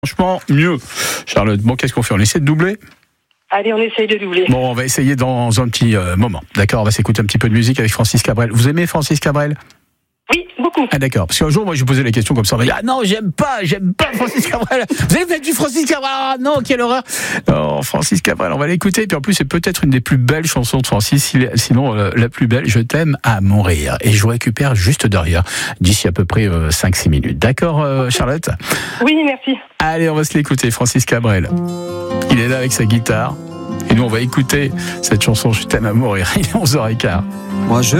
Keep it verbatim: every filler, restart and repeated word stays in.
Franchement, mieux. Charlotte, bon, qu'est-ce qu'on fait? On essaie de doubler? Allez, on essaye de doubler. Bon, on va essayer dans un petit euh, moment. D'accord, on va s'écouter un petit peu de musique avec Francis Cabrel. Vous aimez Francis Cabrel? Oui, beaucoup. Ah d'accord, parce qu'un jour, moi, je posais la question comme ça, on m'a dit, ah non, j'aime pas, j'aime pas Francis Cabrel. Vous avez fait du Francis Cabrel? Ah non, quelle horreur. Non, Francis Cabrel, on va l'écouter, puis en plus, c'est peut-être une des plus belles chansons de Francis, sinon euh, la plus belle, Je t'aime à mourir. Et je vous récupère juste derrière, d'ici à peu près euh, cinq six minutes. D'accord, euh, Charlotte? Oui, merci. Allez, on va se l'écouter, Francis Cabrel. Il est là avec sa guitare, et nous, on va écouter cette chanson, Je t'aime à mourir. Il est onze heures quinze. Moi, je